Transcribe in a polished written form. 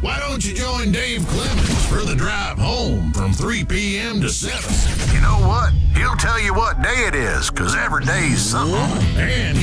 Why don't you join Dave Clemens for the drive home from 3 p.m. to 7? You know what? He'll tell you what day it is, 'cause every day's something. And